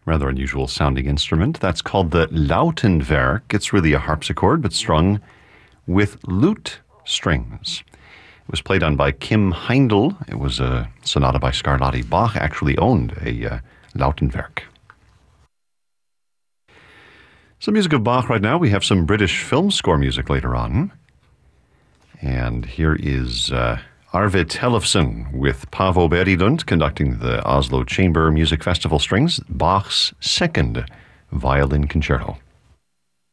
Rather unusual sounding instrument. That's called the Lautenwerk. It's really a harpsichord, but strung with lute strings. It was played on by Kim Heindel. It was a sonata by Scarlatti. Bach actually owned a Lautenwerk. Some music of Bach right now. We have some British film score music later on. And here is Arvid Tellefsen with Paavo Berilund conducting the Oslo Chamber Music Festival Strings, Bach's second violin concerto.